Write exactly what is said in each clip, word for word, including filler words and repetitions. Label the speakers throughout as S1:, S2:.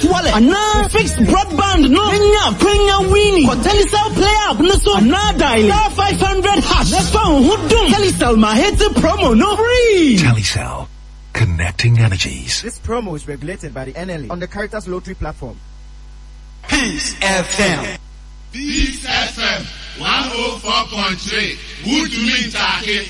S1: wallet. Anna fixed broadband no. Kenya Kenya Winnie. For Telecel play up no so. Anna dial star five hundred hash. That's phone who don't. Telecel my hit the promo no free.
S2: Telecel, connecting energies.
S3: This promo is regulated by the N L A on the Caritas Lottery platform.
S4: Peace F M.
S5: Peace F M one oh four point three. Good to meet you.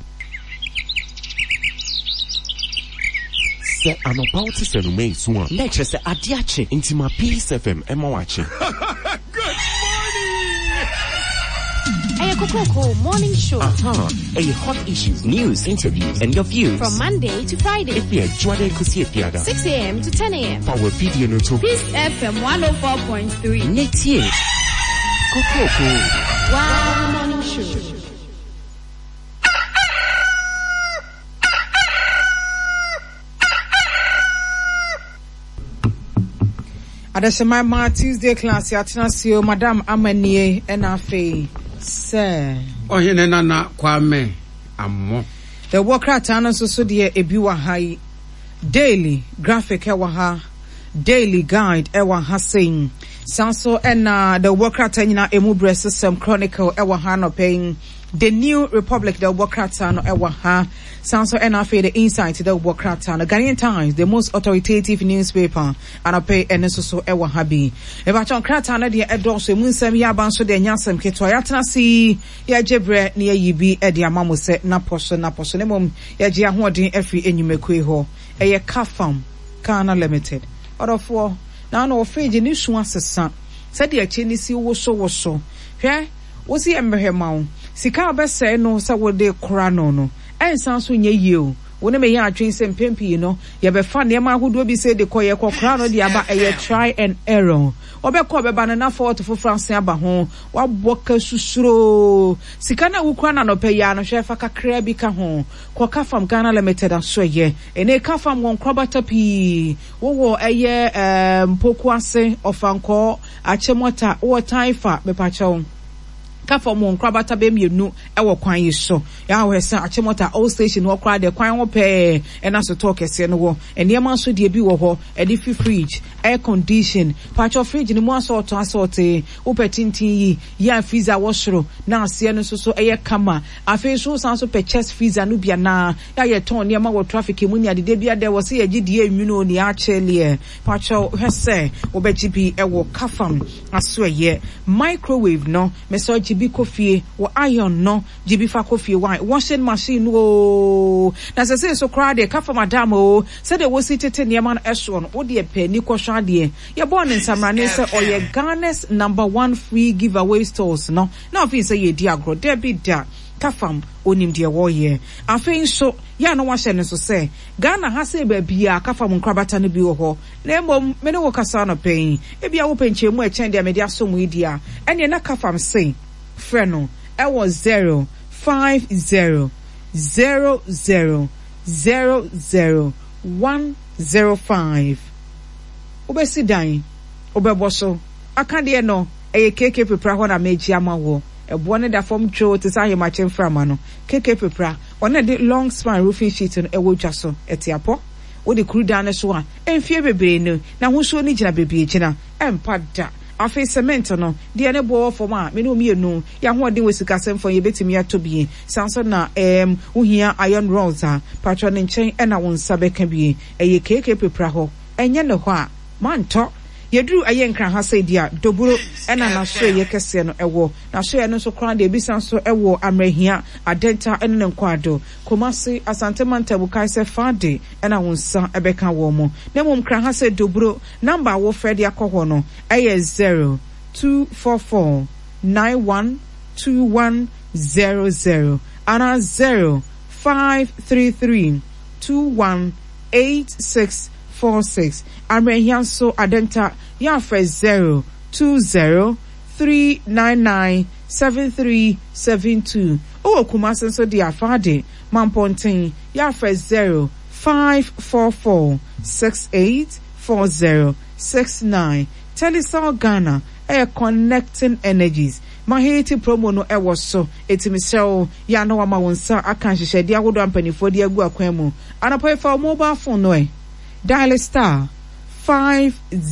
S6: Say I'm about to send me soon. Lecture say adiache into my Peace F M Emma watching.
S5: Good morning.
S7: A Coco morning show.
S6: Uh-huh. A hot issues, news, interviews, and your views.
S7: From Monday to Friday.
S6: If you're Jwade Kusi Piada.
S7: six a.m. to ten a.m.
S6: Power video no to
S7: Peace F M one oh four point three.
S6: Next year. Coco.
S7: Wow, morning show.
S8: Adesema ma Tuesday class ya Tinasio Madam Amanie Enafe sir.
S9: Ohene nana Kwame Ammo.
S8: The worker tana so so de ebi wa hai daily graphic e wa ha daily guide e wa ha saying sanso ena the worker tanyina emubre system chronicle e wa ha no paying the New Republic the worker tano e wa ha sanso ena fe the insight the worker tano Ghanaian Times the most authoritative newspaper and I pay ene so so e wa ha bi e ba chon krata na de edo so mu nsam ya ban so de nyasam keto ya tena si ya jebre na yi bi e de amamo se na poso na poso ne mom ya je ahoden afri enyumakue ho e ye Kafam Ghana Limited orofo na na ofeje ni su asesa se de ache ni si wo so wo so hwe wo si emhemawo sika obese no se wo de kora no no ensan so nye yie woni me ya atwen se mpempi no ye be fa ne ma ahodo bi se de koye kokora no de aba eye try and error obekọ obeba na fort for France aba ho wa boka susuro sika na wukura na no pe ya no hwefa kakra bi ka ho ko Kafam Ghana Limited aso ye ene Kafam won krobata pi wo wo eye mpoku ase ofanko achemota wo taifa be pa chawo Kafam won krabata be mienu e wo kwan yi so ya wo hesa achemota all station wo kra de kwan wo pe e na so talk ese no wo ene ma so de bi wo ho e di fridge air condition patch of fridge ni mo aso to asorte wo petintin yi ya freezer wo shoro na ase no so so e ye kama afi so san so purchase freezer no bia na ya ye ton ne ma wo traffic mu ni ade bia de wo se ye gidie enwunu ni a chele patch hese wo be gp e wo Kafam aso ye microwave no me so jibi kofie wo iron no jibi fa kofie wine washing machine wo na se se so kra de Kafam madam o se de wo sitete ne ma no eso no wo de pe ni kwhwa de ye born in Samrane se oye Ghana's number one free giveaway stores no na ofi se ye di agro de bi da Kafam onim de wo ye afin so ya no wa hye ne so se Ghana ha se ba bia Kafam nkrabata no bi wo ho na emom me ne wo kasa no pen e bia wo penche mu e chen de me de asomu idia ene na Kafam say freno e was zero five zero zero zero zero zero one zero five obesi dan obeboso akade no eye keke pepra ho na meji amawo ebo ne da form tro te sa hema chemframa no keke pepra one de long span roofing sheet no ewo dwaso etiapo wo de kru dan so a enfie bebre no na ho so ni gina bebre gina empada afi cement no de ne bo form a me no mienu ya ho de wesika semfo ye betimi atobie sanso na em uhia iron rods a patron nchen e na won sabeka bie eye keke pepra ho enye ne ho a manto yedru ayenkran ha sai dia doburo ena na so ye kese no ewo na so ye no so kran de bisan so ewo amrahia adenta ene ne nkwado Kumasi Asante Mantabu kai se fade ena wonsa ebeka wo mo na mom kran ha sai doburo number wo fred yakoho no eye zero two four four nine one two one zero zero ana zero five three three two one eight six four six Amrehian so adenta ya for zero two zero three nine nine seven three seven two o Kumasi so dia fade Mampontin ya for zero five four four six eight four zero six nine Telecel Ghana air connecting energies Mahiti promo no ewo so etimisel ya no ama wonsa akan hihye dia wodo ampanifo dia gu akwan mu anapoe fa mobile phone no e dial star five